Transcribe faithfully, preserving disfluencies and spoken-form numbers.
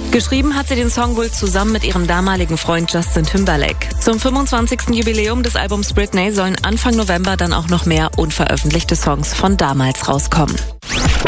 Geschrieben hat sie den Song wohl zusammen mit ihrem damaligen Freund Justin Timberlake. Zum fünfundzwanzigsten Jubiläum des Albums Britney sollen Anfang November dann auch noch mehr unveröffentlichte Songs von damals rauskommen.